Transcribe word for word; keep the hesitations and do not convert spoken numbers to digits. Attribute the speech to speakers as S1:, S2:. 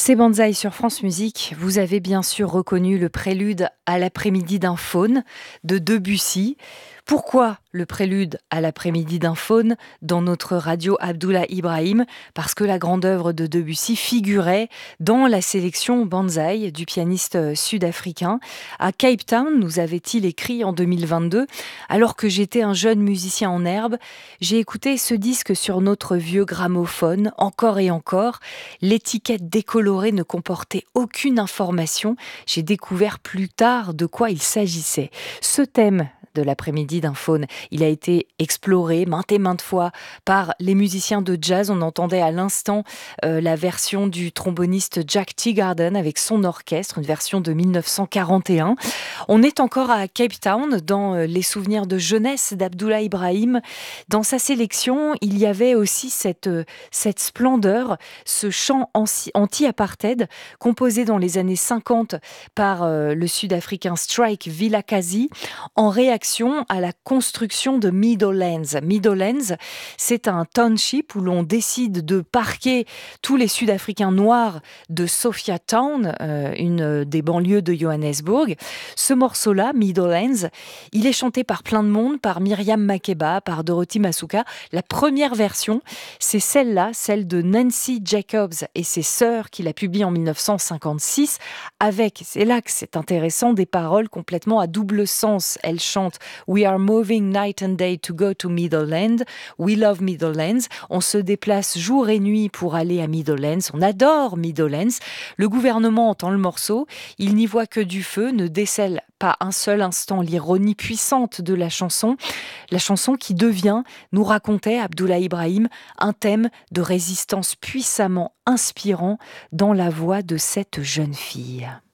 S1: C'est Banzai sur France Musique. Vous avez bien sûr reconnu le prélude à l'après-midi d'un faune de Debussy. Pourquoi le prélude à l'après-midi d'un faune dans notre radio Abdoulaye Ibrahim? Parce que la grande œuvre de Debussy figurait dans la sélection Banzai du pianiste sud-africain. À Cape Town, nous avait-il écrit en deux mille vingt-deux, alors que j'étais un jeune musicien en herbe, j'ai écouté ce disque sur notre vieux gramophone, encore et encore. L'étiquette décolorée ne comportait aucune information. J'ai découvert plus tard de quoi il s'agissait. Ce thème de l'après-midi d'un faune, il a été exploré maintes et maintes fois par les musiciens de jazz. On entendait à l'instant euh, la version du tromboniste Jack Teagarden avec son orchestre, une version de mille neuf cent quarante et un. On est encore à Cape Town, dans euh, les souvenirs de jeunesse d'Abdoulaye Ibrahim. Dans sa sélection, il y avait aussi cette, euh, cette splendeur, ce chant anti-apartheid composé dans les années cinquante par euh, le sud-africain Strike Vilakazi en réaction à la construction de Meadowlands. Meadowlands, c'est un township où l'on décide de parquer tous les Sud-Africains noirs de Sophiatown, euh, une des banlieues de Johannesburg. Ce morceau-là, Meadowlands, il est chanté par plein de monde, par Miriam Makeba, par Dorothy Masuka. La première version, c'est celle-là, celle de Nancy Jacobs et ses sœurs qu'il a publiée en mille neuf cent cinquante-six avec, c'est là que c'est intéressant, des paroles complètement à double sens. Elle chante We are moving night and day to go to Meadowlands. We love Meadowlands. On se déplace jour et nuit pour aller à Meadowlands. On adore Meadowlands. Le gouvernement entend le morceau. Il n'y voit que du feu, ne décèle pas un seul instant l'ironie puissante de la chanson. La chanson qui devient, nous racontait Abdoulaye Ibrahim, un thème de résistance puissamment inspirant dans la voix de cette jeune fille.